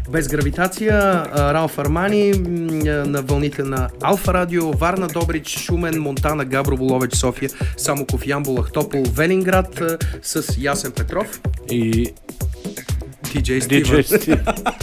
Без гравитация, Ралф Армани на вълните на Алфа Радио, Варна, Добрич, Шумен, Монтана, Габрово, Ловеч, София, Самоков, Ямбол, Ахтопол, Велинград с Ясен Петров и DJ Стивън.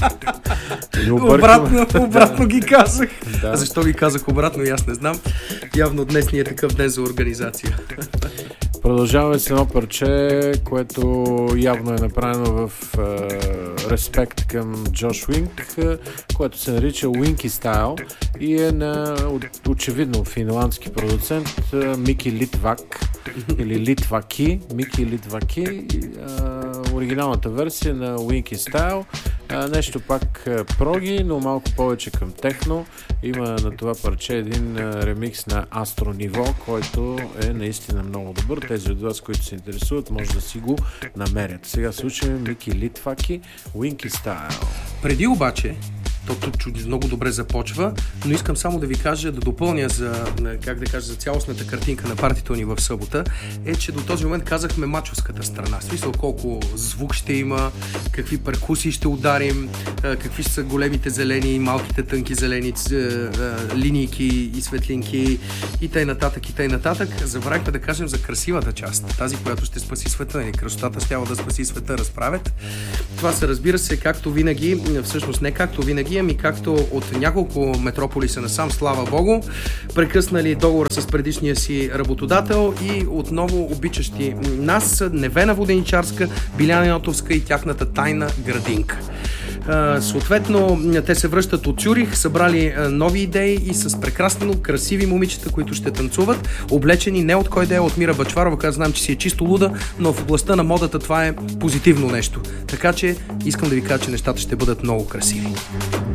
Обратно Обратно ги казах. Да. Защо ги казах обратно, и аз не знам. Явно днес ни е такъв ден за организация. Продължаваме с едно парче, което явно е направено в респект към Джош Уинк, което се нарича Winky Style и е на очевидно финландски продуцент Мики Литвак или Литваки. Мики Литваки. Оригиналната версия на Winky Style. Нещо пак проги, но малко повече към техно. Има на това парче един ремикс на Астро Ниво, който е наистина много добър. Тези от вас, които се интересуват, може да си го намерят. Сега слушаме Мики Литваки, Winky Style. Преди обаче, много добре започва, но искам само да ви кажа, да допълня за цялостната картинка на партито ни в събота, е, че до този момент казахме мачовската страна. В смисъл колко звук ще има, какви перкусии ще ударим, какви са големите зелени и малките тънки зелени линийки и светлинки и тъй нататък. Забравихме да кажем за красивата част, тази, която ще спаси света. Красотата ще да спаси света, разправят. Това се разбира се, както винаги, всъщност не както винаги, ами както от няколко метрополиса насам, слава Богу, прекъснали договора с предишния си работодател и отново обичащи нас Невена Воденичарска, Биляна Йотовска и тяхната тайна градинка. Съответно, те се връщат от Цюрих, събрали нови идеи и с прекрасно красиви момичета, които ще танцуват, облечени не от кой да е, от Мира Бъчварова, която знам, че си е чисто луда, но в областта на модата това е позитивно нещо. Така че искам да ви кажа, че нещата ще бъдат много красиви.